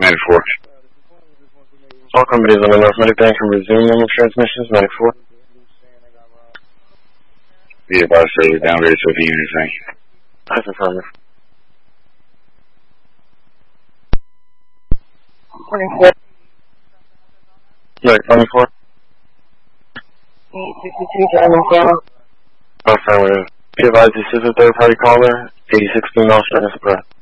94. All companies on the North Medic Bank can resume normal transmissions, 94. Be advised, sir, we're downgraded to the unit, thank you. That's affirmative. Morning, sir. Right, 24. 862, General Call. Affirmative. Be advised, this is a third-party caller, 86 female, stress breath.